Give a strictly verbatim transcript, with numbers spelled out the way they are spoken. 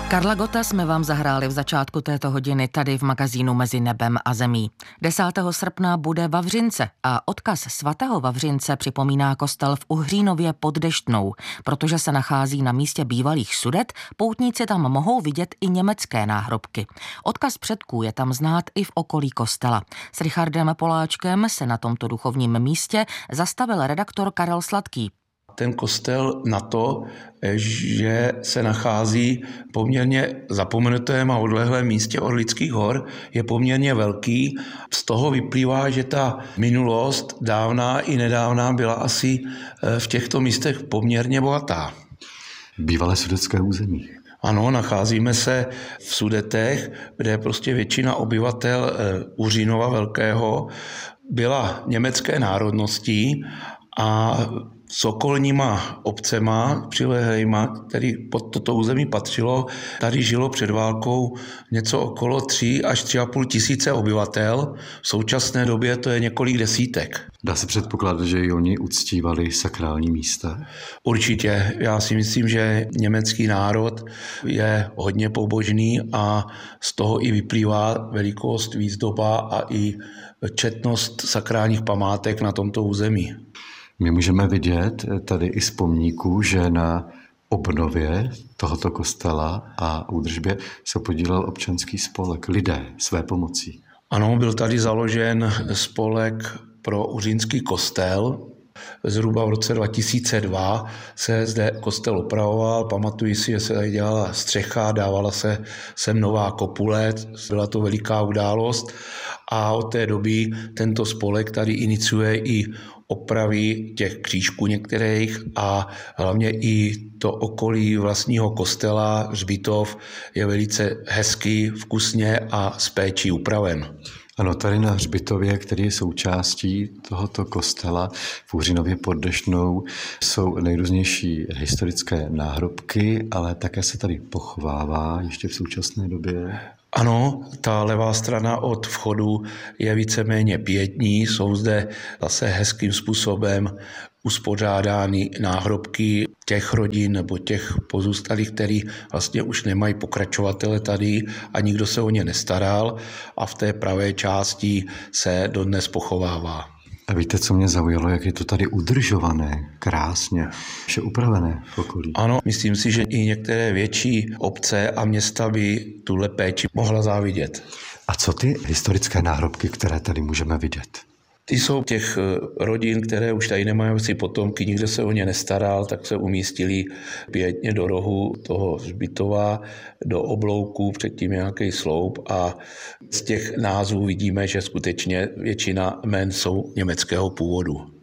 Karla Gotta jsme vám zahráli v začátku této hodiny tady v magazínu Mezi nebem a zemí. desátého srpna bude Vavřince a odkaz svatého Vavřince připomíná kostel v Uhřínově pod Deštnou. Protože se nachází na místě bývalých Sudet, poutníci tam mohou vidět i německé náhrobky. Odkaz předků je tam znát i v okolí kostela. S Richardem Poláčkem se na tomto duchovním místě zastavil redaktor Karel Sladký. Ten kostel na to, že se nachází poměrně zapomenutém a odlehlém místě Orlických hor, je poměrně velký. Z toho vyplývá, že ta minulost dávná i nedávná byla asi v těchto místech poměrně bohatá. Bývalé sudetské území. Ano, nacházíme se v Sudetech, kde prostě většina obyvatel Uřínova Velkého byla německé národnosti a s okolníma obcema, přilehlejma, který pod toto území patřilo, tady žilo před válkou něco okolo tři až tři a půl tisíce obyvatel. V současné době to je několik desítek. Dá se předpokládat, že i oni uctívali sakrální místa? Určitě. Já si myslím, že německý národ je hodně pobožný a z toho i vyplývá velikost, výzdoba a i četnost sakrálních památek na tomto území. My můžeme vidět tady i z pomníku, že na obnově tohoto kostela a údržbě se podílel občanský spolek Lidé své pomocí. Ano, byl tady založen spolek pro Uřínský kostel. Zhruba v roce dva tisíce dva se zde kostel opravoval. Pamatuji si, že se tady dělala střecha, dávala se sem nová kopule. Byla to veliká událost a od té doby tento spolek tady iniciuje i opravy těch křížků některých a hlavně i to okolí vlastního kostela, hřbitov, je velice hezký, vkusně a s péčí upraven. Ano, tady na hřbitově, který je součástí tohoto kostela v Uhřínově pod Deštnou, jsou nejrůznější historické náhrobky, ale také se tady pochovává ještě v současné době. Ano, ta levá strana od vchodu je víceméně pietní, jsou zde zase hezkým způsobem uspořádány náhrobky těch rodin nebo těch pozůstalých, který vlastně už nemají pokračovatele tady a nikdo se o ně nestaral a v té pravé části se dodnes pochovává. A víte, co mě zaujalo, jak je to tady udržované, krásně, vše upravené v okolí. Ano, myslím si, že i některé větší obce a města by tuhle péči mohla závidět. A co ty historické náhrobky, které tady můžeme vidět? Ty jsou těch rodin, které už tady nemají si potomky, nikdo se o ně nestaral, tak se umístili pěkně do rohu toho hřbitova, do oblouku, předtím nějaký sloup a z těch názvů vidíme, že skutečně většina jmen jsou německého původu.